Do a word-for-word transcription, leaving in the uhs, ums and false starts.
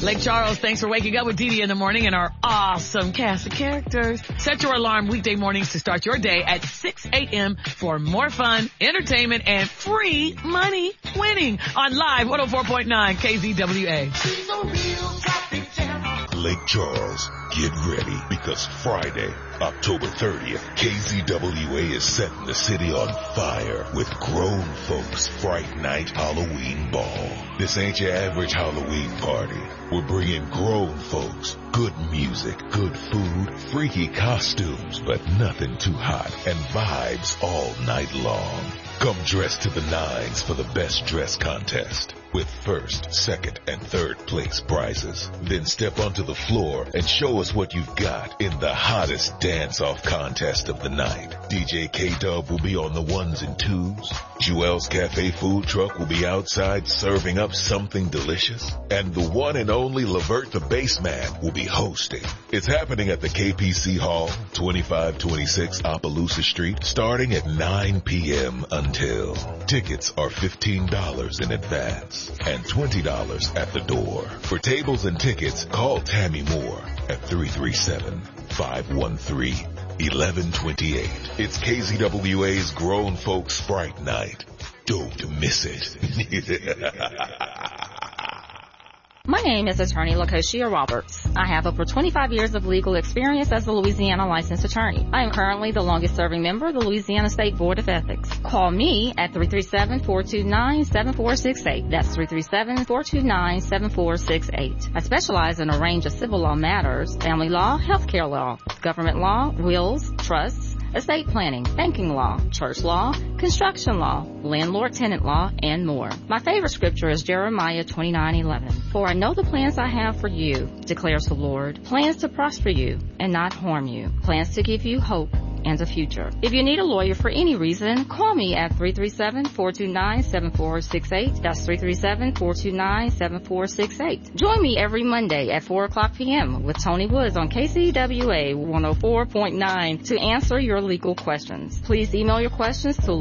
Lake Charles, thanks for waking up with Dee Dee in the morning and our awesome cast of characters. Set your alarm weekday mornings to start your day at six a.m. for more fun, entertainment, and free money winning on Live one oh four point nine K Z W A. Lake Charles, get ready because Friday, October thirtieth, K Z W A is setting the city on fire with Grown Folks Fright Night Halloween Ball. This ain't your average Halloween party. We're bringing grown folks, good music, good food, freaky costumes, but nothing too hot, and vibes all night long. Come dressed to the nines for the best dress contest with first, second, and third place prizes. Then step onto the floor and show us what you've got in the hottest dance-off contest of the night. D J K-Dub will be on the ones and twos. Jewel's Cafe food truck will be outside serving up something delicious. And the one and only Levert the Bassman will be hosting. It's happening at the K P C Hall, twenty-five twenty-six Opelousas Street, starting at nine p.m. until. Tickets are fifteen dollars in advance and twenty dollars at the door. For tables and tickets, call Tammy Moore at three three seven, five one three, one one two eight. It's K Z W A's Grown Folks Fright Night. Don't miss it. My name is Attorney Lacosia Roberts. I have over twenty-five years of legal experience as a Louisiana licensed attorney. I am currently the longest serving member of the Louisiana State Board of Ethics. Call me at three three seven, four two nine, seven four six eight. That's three three seven, four two nine, seven four six eight. I specialize in a range of civil law matters, family law, healthcare law, government law, wills, trusts, estate planning, banking law, church law, construction law, landlord-tenant law, and more. My favorite scripture is Jeremiah twenty-nine eleven. For I know the plans I have for you, declares the Lord, plans to prosper you and not harm you, plans to give you hope and a future. If you need a lawyer for any reason, call me at three three seven, four two nine, seven four six eight. That's three three seven, four two nine, seven four six eight. Join me every Monday at four o'clock p.m. with Tony Woods on K C W A one oh four point nine to answer your legal questions. Please email your questions to